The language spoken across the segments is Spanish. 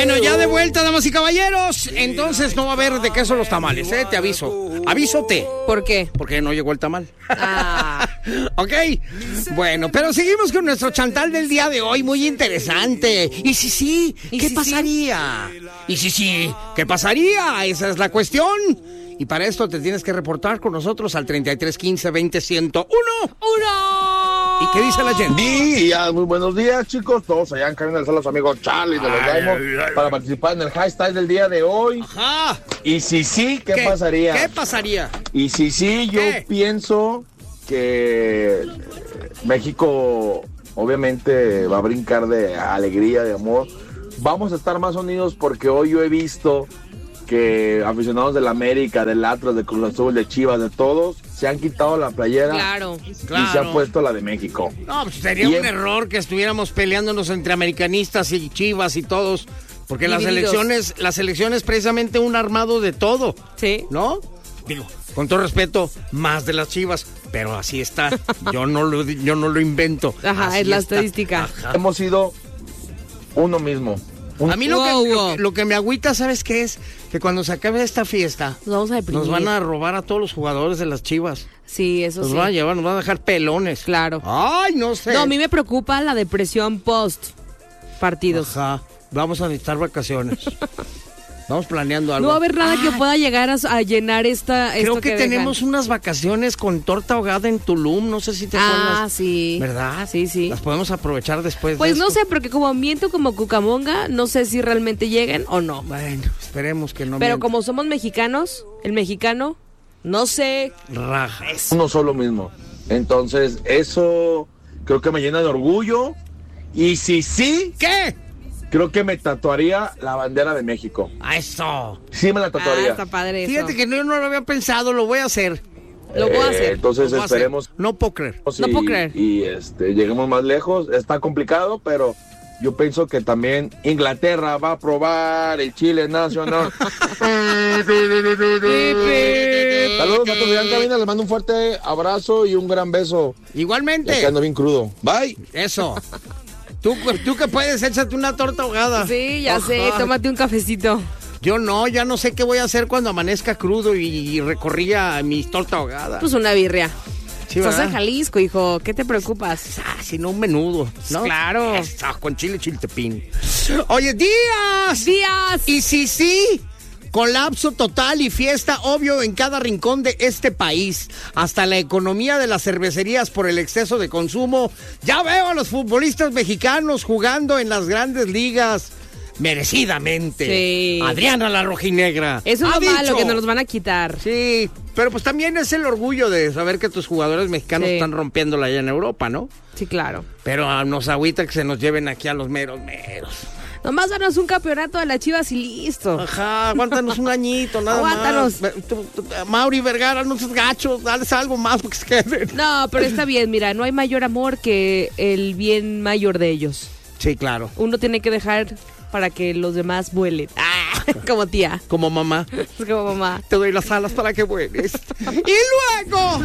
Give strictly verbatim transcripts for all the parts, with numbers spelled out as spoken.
Bueno, ya de vuelta, damas y caballeros. Entonces no va a haber de queso los tamales, ¿eh? Te aviso. Avísote. ¿Por qué? Porque no llegó el tamal. Ah. Ok. Bueno, pero seguimos con nuestro chantal del día de hoy, muy interesante. ¿Y si sí? ¿Y ¿Qué si pasaría? Sí? ¿Y si sí? ¿Qué pasaría? Esa es la cuestión. Y para esto te tienes que reportar con nosotros al treinta y tres quince veinte ciento uno. ¡Uno! ¿Y qué dice la gente? Días, muy buenos días, chicos. Todos allá en cabina de los amigos Charlie de los Diamond para participar en el hashtag del día de hoy. Ajá. Y si sí, ¿qué, ¿Qué pasaría? ¿Qué pasaría? Y si sí, yo ¿Qué? pienso que México obviamente va a brincar de alegría, de amor. Vamos a estar más unidos porque hoy yo he visto que aficionados del América, del Atlas, de Cruz Azul, de Chivas, de todos, se han quitado la playera Claro. y Claro. se ha puesto la de México. No, pues sería Y un en- error que estuviéramos peleándonos entre americanistas y Chivas y todos, porque las Divididos. elecciones, las elecciones precisamente un armado de todo, Sí. ¿no? Digo, con todo respeto, más de las Chivas, pero así está. Yo no lo, yo no lo invento. Ajá, Así es la está. estadística. Ajá. Hemos sido uno mismo. Un- A mí lo, Wow, que, lo, wow. que- lo que me agüita, ¿sabes qué es? Que cuando se acabe esta fiesta, Nos vamos a deprimir. nos van a robar a todos los jugadores de las Chivas. Sí, eso Nos sí. van a llevar, nos van a dejar pelones. Claro. Ay, no sé. No, a mí me preocupa la depresión post partidos. Ajá. Vamos a necesitar vacaciones. Vamos planeando algo. No va a haber nada que pueda llegar a, a llenar esta. Creo esto que, que tenemos dejan. unas vacaciones con torta ahogada en Tulum. No sé si te Ah, acuerdas. sí. ¿Verdad? Sí, sí. Las podemos aprovechar después Pues de no esto. sé, porque como miento como Cucamonga, no sé si realmente lleguen o no. Bueno, esperemos que no. Pero mienta. como somos mexicanos, el mexicano, no sé. Rajas. uno solo mismo. Entonces, eso creo que me llena de orgullo. Y si sí, ¿Qué? creo que me tatuaría la bandera de México. A eso. Sí me la Ah, tatuaría. está padre eso. Fíjate que yo no lo había pensado, lo voy a hacer. Lo voy a hacer. Eh, entonces Lo voy a hacer. esperemos No puedo creer. No y, puedo creer. y este lleguemos más lejos. Está complicado, pero yo pienso que también Inglaterra va a probar el Chile nacional. Saludos a todos allá en cabina, les mando un fuerte abrazo y un gran beso. Ya Igualmente. que ando bien crudo. Bye. Eso. Tú, tú que puedes, échate una torta ahogada. Sí, ya Ajá. sé, tómate un cafecito. Yo no, ya no sé qué voy a hacer cuando amanezca crudo y, y recorría mi torta ahogada. Pues una birria. Sí, Estás ¿verdad? en Jalisco, hijo, ¿qué te preocupas? Ah, si no un menudo, ¿no? Claro. Eso, con chile chiltepín. Oye, días. ¡Días! Y si sí, colapso total y fiesta obvio en cada rincón de este país. Hasta la economía de las cervecerías por el exceso de consumo. Ya veo a los futbolistas mexicanos jugando en las grandes ligas. Merecidamente. Sí. Adriana la Rojinegra. Eso es ha lo malo, dicho. que nos los van a quitar. Sí, pero pues también es el orgullo de saber que tus jugadores mexicanos Sí. están rompiéndola allá en Europa, ¿no? Sí, claro. Pero ah, nos agüita que se nos lleven aquí a los meros meros. Nomás danos un campeonato de las Chivas y listo. Ajá, aguántanos un añito, nada Aguántanos. más. Tú- tú- Mauri Vergara, no seas gachos, dales algo más porque se queden. No, pero está bien, mira, no hay mayor amor que el bien mayor de ellos. Sí, claro. Uno tiene que dejar para que los demás vuelen. Ah, como tía, Como mamá, como mamá. te doy las alas para que vueles. Y luego...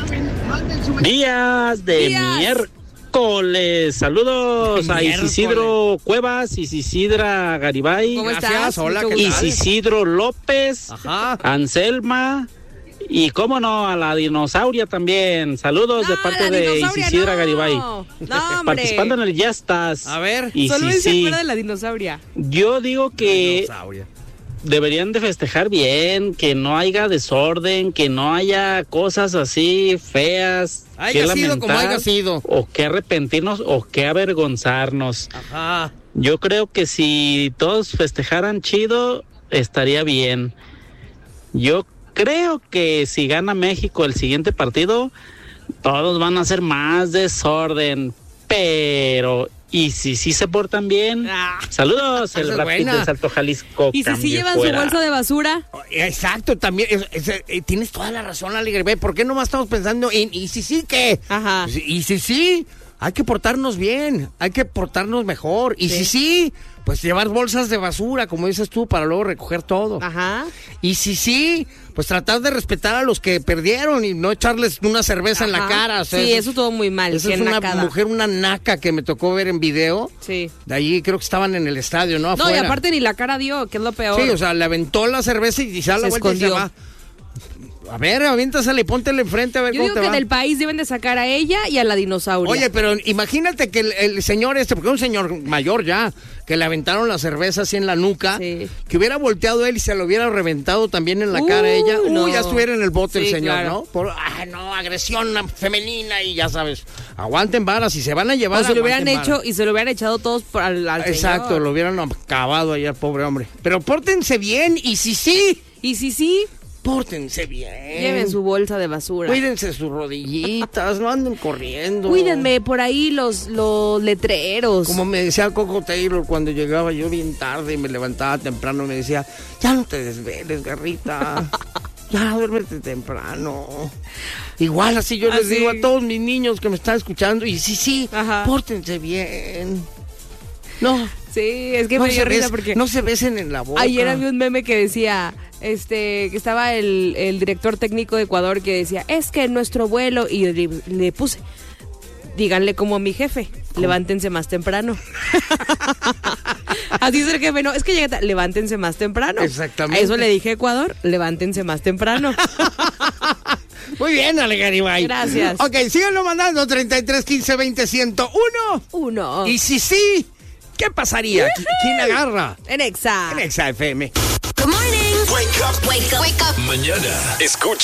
Días de Días. miércoles. Saludos a Miércoles. Isidro Cuevas, Isisidra Garibay, ¿Cómo Gracias, estás? hola, Mucho ¿qué gusto. tal? Isisidro López, Ajá. Anselma y, cómo no, a la dinosauria también. Saludos de No, parte la de dinosauria Isisidra no. Garibay. No, hombre. Participando en el Ya Estás. A ver. Y Solo sí, él se sí. acuerda de la dinosauria. Yo digo que Dinosauria. deberían de festejar bien, que no haya desorden, que no haya cosas así feas. Haya que sido como lamentar, haya sido. O que arrepentirnos o que avergonzarnos. Ajá. Yo creo que si todos festejaran chido, estaría bien. Yo creo que si gana México el siguiente partido, todos van a hacer más desorden. Pero, y si sí se portan bien, Ah. saludos, Esa el es Rapid buena. del Salto Jalisco. Y si sí cambie llevan fuera. su bolsa de basura. Exacto, también. es- es- eh, tienes toda la razón, Alegre. Ve, ¿por qué nomás estamos pensando en y si sí qué? Ajá. Y si sí, hay que portarnos bien, hay que portarnos mejor. Y Sí. si sí, pues llevar bolsas de basura, como dices tú, para luego recoger todo. Ajá. Y si sí, pues tratar de respetar a los que perdieron y no echarles una cerveza Ajá. en la cara. O sea, sí, eso estuvo muy mal. Esa es una nacada. mujer, una naca que me tocó ver en video. Sí. De allí creo que estaban en el estadio, ¿no? Afuera. No, y aparte ni la cara dio, que es lo peor. Sí, o sea, le aventó la cerveza y se da la vuelta y se va. A ver, aviéntasela y póntela enfrente a ver Yo cómo digo te que va. del país deben de sacar a ella y a la dinosauria. Oye, pero imagínate que el, el señor este, porque es un señor mayor ya, que le aventaron la cerveza así en la nuca, sí. que hubiera volteado él y se lo hubiera reventado también en la uh, cara a ella. Uy, no. ya estuviera en el bote sí, el señor, claro. ¿no? Por, ah, no, agresión femenina y ya sabes, aguanten varas y se van a llevar. O se lo hubieran hecho vara. y se lo hubieran echado todos por al, al Exacto, señor. lo hubieran acabado ahí al pobre hombre. Pero pórtense bien y si sí. Y si sí. Pórtense bien. Lleven su bolsa de basura. Cuídense sus rodillitas, no anden corriendo. Cuídenme por ahí los, los letreros. Como me decía Coco Taylor cuando llegaba yo bien tarde y me levantaba temprano, me decía, ya no te desveles, garrita. Ya duérmete temprano. Igual así yo les ¿Así? digo a todos mis niños que me están escuchando, y sí, sí, Ajá. pórtense bien. No. Sí, es que no me dio risa bes, porque... No se besen en la boca. Ayer había un meme que decía, este, que estaba el, el director técnico de Ecuador que decía, es que nuestro vuelo, y le, le puse, díganle como a mi jefe, ¿cómo? Levántense más temprano. Así es el jefe, no, es que llega, levántense más temprano. Exactamente. A eso le dije a Ecuador, levántense más temprano. Muy bien, Ale Garibay. Gracias. Ok, síganlo mandando, treinta y tres, quince, veinte, ciento uno. Uno. Y si sí, ¿qué pasaría? ¿Quién agarra? En Exa. En Exa F M. Good morning. Wake up. Wake up. Wake up. Mañana escucha